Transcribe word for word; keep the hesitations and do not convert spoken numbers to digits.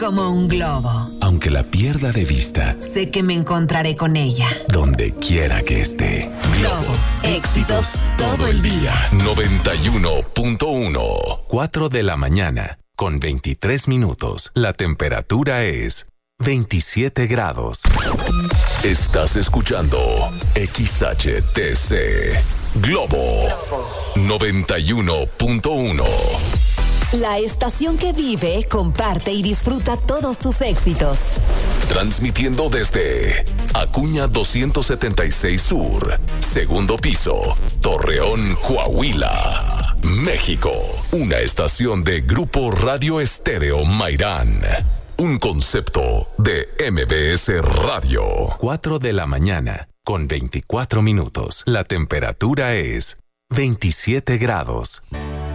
como un globo. Aunque la pierda de vista, sé que me encontraré con ella. Donde quiera que esté. Globo, éxitos todo el día. noventa y uno punto uno. cuatro de la mañana, con veintitrés minutos. La temperatura es veintisiete grados. Estás escuchando X H T C Globo noventa y uno punto uno. La estación que vive, comparte y disfruta todos tus éxitos. Transmitiendo desde Acuña doscientos setenta y seis Sur, segundo piso, Torreón, Coahuila, México. Una estación de Grupo Radio Estéreo Mairán. Un concepto de M B S Radio. cuatro de la mañana, con veinticuatro minutos. La temperatura es veintisiete grados.